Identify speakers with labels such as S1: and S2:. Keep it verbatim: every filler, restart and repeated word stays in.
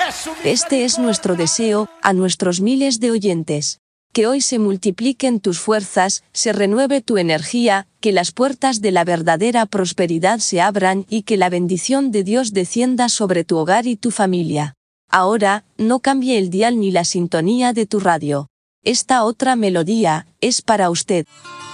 S1: Este es nuestro deseo, a nuestros miles de oyentes. Que hoy se multipliquen tus fuerzas, se renueve tu energía, que las puertas de la verdadera prosperidad se abran y que la bendición de Dios descienda sobre tu hogar y tu familia. Ahora, no cambie el dial ni la sintonía de tu radio. Esta otra melodía es para usted.